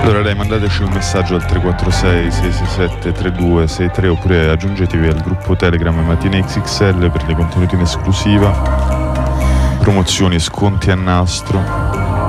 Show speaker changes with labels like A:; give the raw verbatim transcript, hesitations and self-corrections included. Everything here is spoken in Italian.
A: Allora dai, mandateci un messaggio al tre quattro sei sei sei sette tre due sei tre oppure aggiungetevi al gruppo Telegram Mattina X X L per dei contenuti in esclusiva, promozioni, sconti a nastro.